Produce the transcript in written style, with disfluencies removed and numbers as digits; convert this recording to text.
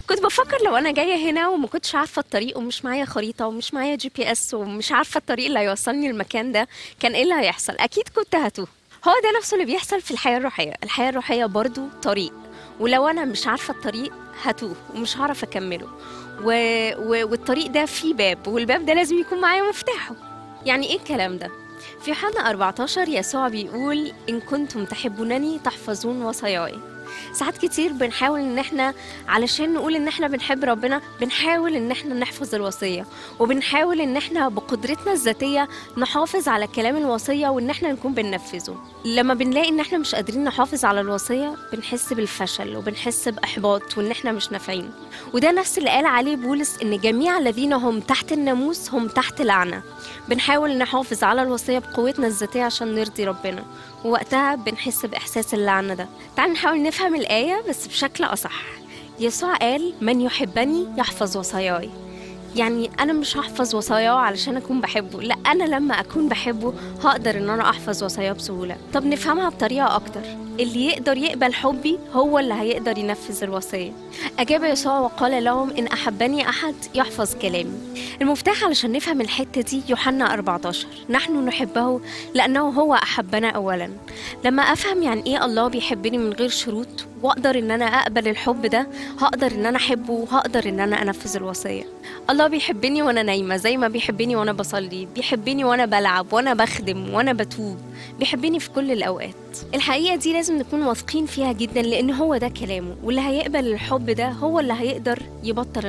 كنت بفكر لو انا جايه هنا وما كنتش عارفه الطريق ومش معايا خريطه ومش معايا GPS ومش عارفه الطريق اللي هيوصلني المكان ده، كان ايه اللي هيحصل؟ اكيد كنت هتوه. هو ده نفسه اللي بيحصل في الحياه الروحيه. الحياه الروحيه برضو طريق، ولو انا مش عارفه الطريق هتوه ومش هعرف اكمله. والطريق ده فيه باب، والباب ده لازم يكون معايا مفتاحه. يعني ايه الكلام ده؟ في يوحنا 14 يسوع بيقول: إن كنتم تحبونني تحفظون وصاياي. ساعات كتير بنحاول ان احنا علشان نقول ان احنا بنحب ربنا بنحاول ان احنا نحفظ الوصية، وبنحاول ان احنا بقدرتنا الذاتية نحافظ على كلام الوصية وان احنا نكون بننفذه. لما بنلاقي ان احنا مش قادرين نحافظ على الوصية بنحس بالفشل وبنحس باحباط وان احنا مش نافعين. وده نفس اللي قال عليه بولس ان جميع الذين هم تحت الناموس هم تحت لعنة. بنحاول نحافظ على الوصية بقوتنا الذاتية عشان نرضي ربنا، ووقتها بنحس بإحساس اللعنة ده. تعال نحاول نفهم الآية بس بشكل أصح. يسوع قال: من يحبني يحفظ وصاياي. يعني أنا مش هحفظ وصاياه علشان أكون بحبه، لا، أنا لما أكون بحبه هقدر إن أنا أحفظ وصاياه بسهولة. طب نفهمها بطريقة أكتر. اللي يقدر يقبل حبي هو اللي هيقدر ينفذ الوصية. أجاب يسوع وقال لهم: إن أحبني أحد يحفظ كلامي. المفتاح علشان نفهم الحتة دي يوحنا 14: نحن نحبه لأنه هو أحبنا أولا. لما أفهم يعني إيه الله بيحبني من غير شروط وأقدر إن أنا أقبل الحب ده، هقدر إن أنا أحبه وهقدر إن أنا أنفذ الوصية. الله بيحبني وأنا نايمة زي ما بيحبني وأنا بصلي، بيحبني وأنا بلعب وأنا بخدم وأنا بتوب، بيحبني في كل الأوقات. الحقيقة دي لازم نكون واثقين فيها جدا، لأن هو ده كلامه، واللي هيقبل الحب ده هو اللي هيقدر يبطل